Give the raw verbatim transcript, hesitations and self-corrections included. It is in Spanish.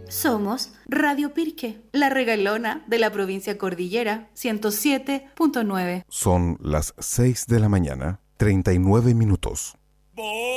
Somos Radio Pirque, la regalona de la provincia Cordillera, ciento siete punto nueve. Son las seis de la mañana, treinta y nueve minutos.